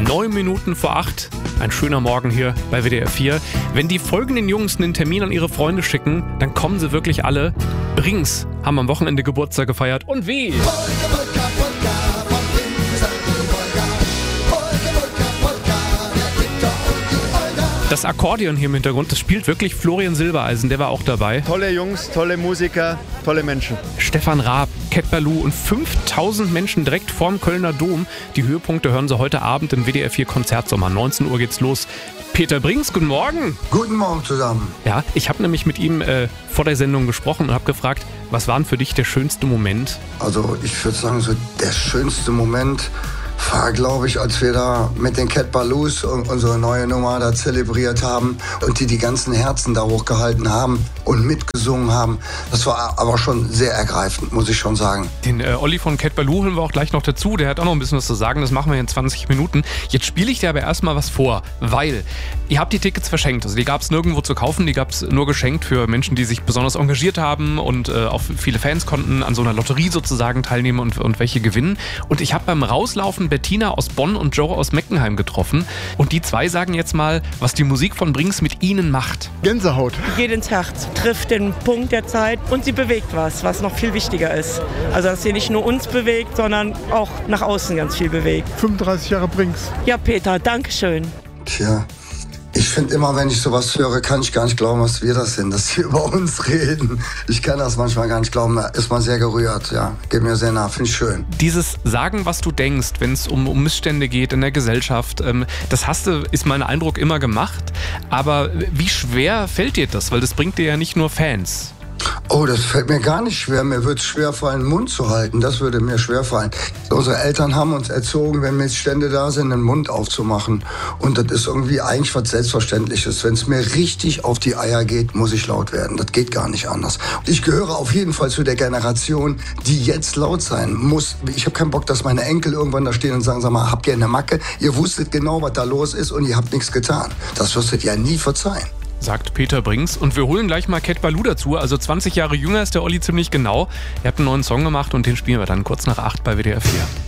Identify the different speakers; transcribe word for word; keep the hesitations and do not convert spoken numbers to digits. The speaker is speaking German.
Speaker 1: Neun Minuten vor acht. Ein schöner Morgen hier bei W D R vier. Wenn die folgenden Jungs einen Termin an ihre Freunde schicken, dann kommen sie wirklich alle. Brings haben am Wochenende Geburtstag gefeiert. Und wie? Das Akkordeon hier im Hintergrund, das spielt wirklich Florian Silbereisen, der war auch dabei.
Speaker 2: Tolle Jungs, tolle Musiker, tolle Menschen.
Speaker 1: Stefan Raab, Cat Ballou und fünftausend Menschen direkt vorm Kölner Dom. Die Höhepunkte hören Sie heute Abend im W D R vier Konzertsommer. neunzehn Uhr geht's los. Peter Brings, guten Morgen.
Speaker 3: Guten Morgen zusammen.
Speaker 1: Ja, ich habe nämlich mit ihm äh, vor der Sendung gesprochen und habe gefragt, was war denn für dich der schönste Moment?
Speaker 3: Also ich würde sagen, so der schönste Moment war, glaube ich, als wir da mit den Cat Balloos unsere neue Nummer da zelebriert haben und die die ganzen Herzen da hochgehalten haben und mitgesungen haben. Das war aber schon sehr ergreifend, muss ich schon sagen.
Speaker 1: Den äh, Olli von Cat Ballou holen wir auch gleich noch dazu. Der hat auch noch ein bisschen was zu sagen. Das machen wir in zwanzig Minuten. Jetzt spiele ich dir aber erstmal was vor, weil ihr habt die Tickets verschenkt. Also die gab es nirgendwo zu kaufen. Die gab es nur geschenkt für Menschen, die sich besonders engagiert haben und äh, auch viele Fans konnten an so einer Lotterie sozusagen teilnehmen und, und welche gewinnen. Und ich habe beim Rauslaufen Bettina aus Bonn und Joe aus Meckenheim getroffen. Und die zwei sagen jetzt mal, was die Musik von Brings mit ihnen macht.
Speaker 2: Gänsehaut.
Speaker 4: Geht ins Herz, trifft den Punkt der Zeit und sie bewegt was, was noch viel wichtiger ist. Also dass sie nicht nur uns bewegt, sondern auch nach außen ganz viel bewegt.
Speaker 2: fünfunddreißig Jahre Brings.
Speaker 4: Ja, Peter, danke schön.
Speaker 3: Tja, ich finde immer, wenn ich sowas höre, kann ich gar nicht glauben, was wir das sind, dass sie über uns reden. Ich kann das manchmal gar nicht glauben, ist mal sehr gerührt, ja. Geht mir sehr nah, finde ich schön.
Speaker 1: Dieses Sagen, was du denkst, wenn es um, um Missstände geht in der Gesellschaft, ähm, das hast du, ist mein Eindruck, immer gemacht. Aber wie schwer fällt dir das? Weil das bringt dir ja nicht nur Fans.
Speaker 3: Oh, das fällt mir gar nicht schwer. Mir wird es schwer fallen, den Mund zu halten. Das würde mir schwer fallen. Unsere Eltern haben uns erzogen, wenn Missstände da sind, den Mund aufzumachen. Und das ist irgendwie eigentlich was Selbstverständliches. Wenn es mir richtig auf die Eier geht, muss ich laut werden. Das geht gar nicht anders. Ich gehöre auf jeden Fall zu der Generation, die jetzt laut sein muss. Ich habe keinen Bock, dass meine Enkel irgendwann da stehen und sagen, sag mal, habt ihr eine Macke? Ihr wusstet genau, was da los ist und ihr habt nichts getan. Das wirst du ja nie verzeihen.
Speaker 1: Sagt Peter Brings. Und wir holen gleich mal Cat Ballou dazu. Also zwanzig Jahre jünger ist der Olli ziemlich genau. Ihr habt einen neuen Song gemacht und den spielen wir dann kurz nach acht bei W D R vier.